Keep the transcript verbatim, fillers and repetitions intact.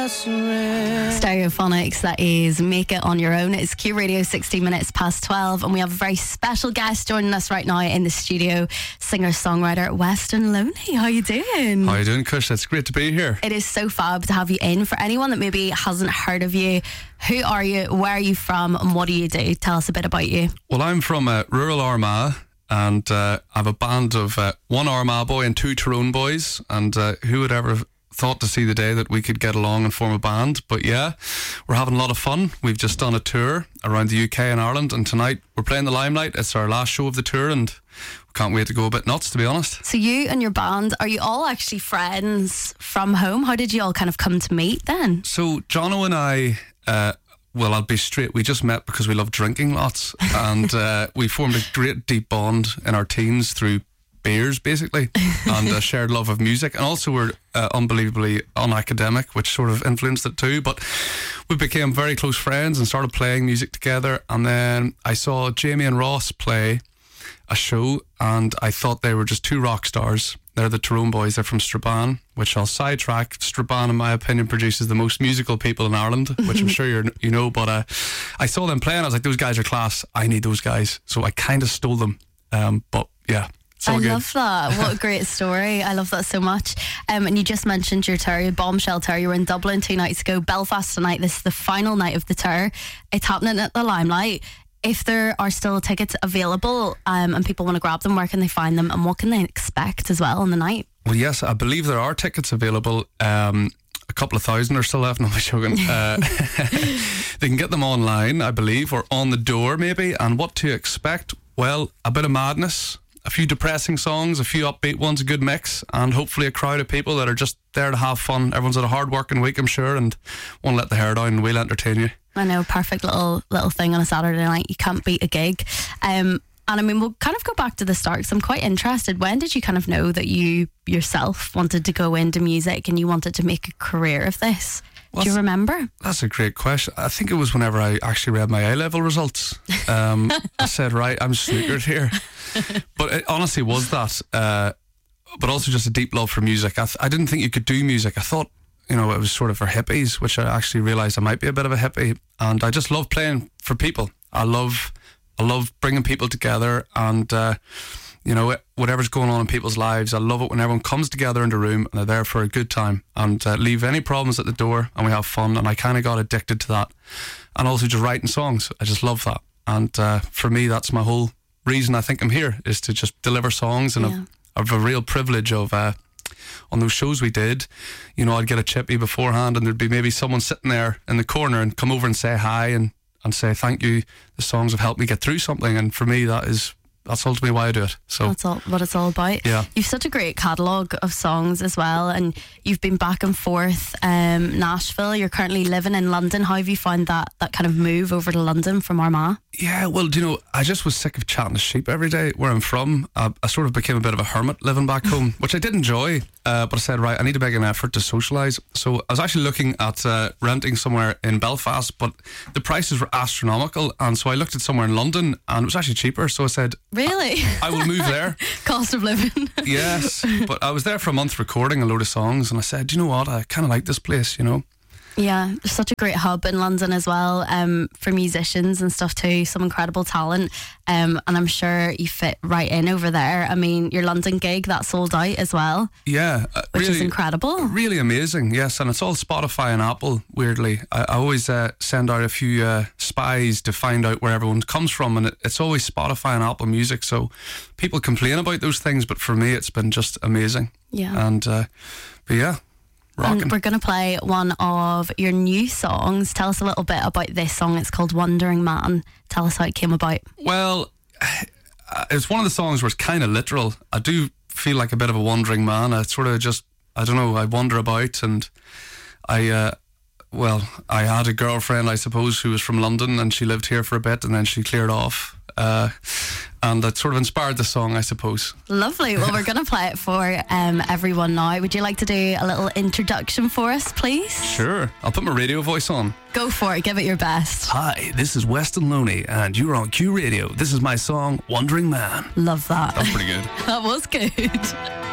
Stereophonics, that is Make It On Your Own. It's Q Radio, sixteen minutes past twelve, and we have a very special guest joining us right now in the studio, singer-songwriter Weston Loney. How you doing? How you doing, Kush? It's great to be here. It is so fab to have you in. For anyone that maybe hasn't heard of you, who are you, where are you from, and what do you do? Tell us a bit about you. Well, I'm from uh, rural Armagh, and uh, I have a band of uh, one Armagh boy and two Tyrone boys, and uh, who would ever have thought to see the day that we could get along and form a band? But yeah, we're having a lot of fun. We've just done a tour around the U K and Ireland, and tonight we're playing the Limelight. It's our last show of the tour, and we can't wait to go a bit nuts, to be honest. So you and your band, are you all actually friends from home? How did you all kind of come to meet then? So Jono and I, uh, well, I'll be straight, we just met because we love drinking lots, and uh, we formed a great deep bond in our teens through beers, basically, and a shared love of music, and also we're uh, unbelievably unacademic, which sort of influenced it too. But we became very close friends and started playing music together. And then I saw Jamie and Ross play a show, and I thought they were just two rock stars. They're the Tyrone boys. They're from Strabane, which I'll sidetrack. Strabane, in my opinion, produces the most musical people in Ireland, which I'm sure you're, you know. But uh, I saw them playing. I was like, those guys are class. I need those guys. So I kind of stole them. Um, but yeah. I good. love that. What a great story. I love that so much. Um, and you just mentioned your tour, your Bombshell tour. You were in Dublin two nights ago, Belfast tonight. This is the final night of the tour. It's happening at the Limelight. If there are still tickets available um, and people want to grab them, where can they find them, and what can they expect as well on the night? Well, yes, I believe there are tickets available. Um, a couple of thousand are still left. No, I'm joking. Uh, they can get them online, I believe, or on the door maybe. And what to expect? Well, a bit of madness, a few depressing songs, a few upbeat ones, a good mix, and hopefully a crowd of people that are just there to have fun. Everyone's had a hard working week, I'm sure, and won't let the hair down, and we'll entertain you. I know, perfect little little thing on a Saturday night. You can't beat a gig. Um, and I mean, we'll kind of go back to the start, because I'm quite interested. When did you kind of know that you yourself wanted to go into music and you wanted to make a career of this? Well, do you remember? That's a great question. I think it was whenever I actually read my A-level results. Um, I said, right, I'm snookered here. But it honestly was that. Uh, but also just a deep love for music. I, th- I didn't think you could do music. I thought, you know, it was sort of for hippies, which I actually realised I might be a bit of a hippie. And I just love playing for people. I love, I love bringing people together, and uh, you know, whatever's going on in people's lives, I love it when everyone comes together in the room and they're there for a good time, and uh, leave any problems at the door, and we have fun. And I kind of got addicted to that, and also just writing songs. I just love that, and uh, for me, that's my whole reason I think I'm here, is to just deliver songs. And yeah. I have a real privilege of uh, on those shows we did, you know, I'd get a chippy beforehand, and there'd be maybe someone sitting there in the corner and come over and say hi and, and say thank you. The songs have helped me get through something, and for me, that is that's ultimately why I do it. So that's all what it's all about. Yeah. You've such a great catalogue of songs as well, and you've been back and forth um, Nashville. You're currently living in London. How have you found that that kind of move over to London from Armagh? Yeah, well, do you know, I just was sick of chatting to sheep every day where I'm from. I, I sort of became a bit of a hermit living back home, which I did enjoy, uh, but I said, right, I need to make an effort to socialise. So I was actually looking at uh, renting somewhere in Belfast, but the prices were astronomical, and so I looked at somewhere in London, and it was actually cheaper. So I said, really? I, I will move there. Cost of living. Yes, but I was there for a month recording a load of songs, and I said, do you know what, I kind of like this place, you know. Yeah, there's such a great hub in London as well, um, for musicians and stuff too. Some incredible talent, um, and I'm sure you fit right in over there. I mean, your London gig, that sold out as well. Yeah, uh, which really, is incredible. Really amazing. Yes, and it's all Spotify and Apple. Weirdly, I, I always uh, send out a few uh, spies to find out where everyone comes from, and it, it's always Spotify and Apple Music. So people complain about those things, but for me, it's been just amazing. Yeah, and uh, but yeah. Rockin'. And we're going to play one of your new songs. Tell us a little bit about this song. It's called Wandering Man. Tell us how it came about. Well, it's one of the songs where it's kind of literal. I do feel like a bit of a wandering man. I sort of just, I don't know, I wander about, and I, uh, well, I had a girlfriend, I suppose, who was from London, and she lived here for a bit, and then she cleared off. Uh, and that sort of inspired the song, I suppose. Lovely. Well, we're going to play it for um, everyone now. Would you like to do a little introduction for us, please? Sure. I'll put my radio voice on. Go for it. Give it your best. Hi, this is Weston Loney, and you're on Q Radio. This is my song, Wandering Man. Love that. That's pretty good. That was good.